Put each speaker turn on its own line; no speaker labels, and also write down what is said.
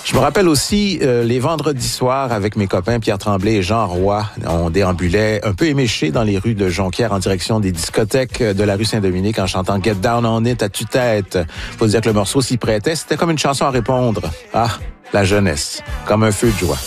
Je me rappelle aussi les vendredis soirs avec mes copains Pierre Tremblay et Jean Roy. On déambulait un peu éméchés dans les rues de Jonquière en direction des discothèques de la rue Saint-Dominique en chantant Get Down on It à tue-tête. Faut dire que le morceau s'y prêtait. C'était comme une chanson à répondre. Ah, la jeunesse, comme un feu de joie.